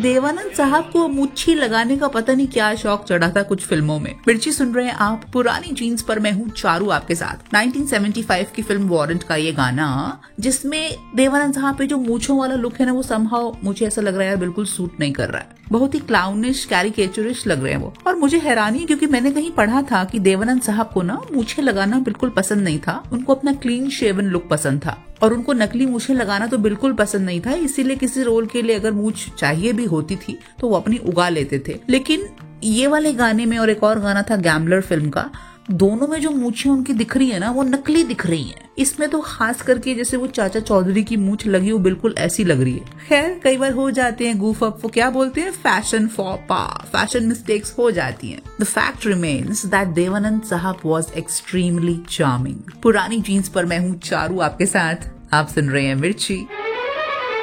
देवानंद साहब को मुच्छी लगाने का पता नहीं क्या शौक चढ़ा था कुछ फिल्मों में। मिर्ची सुन रहे हैं आप, पुरानी जीन्स पर मैं हूँ चारू आपके साथ। 1975 की फिल्म वारंट का ये गाना, जिसमें देवानंद साहब पे जो मूंछों वाला लुक है ना, वो समहाउ मुझे ऐसा लग रहा है यार बिल्कुल सूट नहीं कर रहा है। बहुत ही क्लाउनिश कैरिकेचरिश लग रहे हैं वो। और मुझे हैरानी है क्योंकि मैंने कहीं पढ़ा था कि देवानंद साहब को ना मूछें लगाना बिल्कुल पसंद नहीं था, उनको अपना क्लीन शेवन लुक पसंद था और उनको नकली मूछें लगाना तो बिल्कुल पसंद नहीं था। इसीलिए किसी रोल के लिए अगर मूछ चाहिए भी होती थी तो वो अपनी उगा लेते थे। लेकिन ये वाले गाने में और एक और गाना था गैम्बलर फिल्म का, दोनों में जो मूछें उनकी दिख रही है ना वो नकली दिख रही हैं। इसमें तो खास करके जैसे वो चाचा चौधरी की मूछ लगी वो बिल्कुल ऐसी लग रही है। खैर कई बार हो जाते हैं गूफ अप, वो क्या बोलते हैं, फैशन फॉपा, फैशन मिस्टेक्स हो जाती हैं। The fact remains that Devanand साहब वाज एक्सट्रीमली चार्मिंग। पुरानी जीन्स पर मैं हूँ चारू आपके साथ, आप सुन रहे हैं मिर्ची।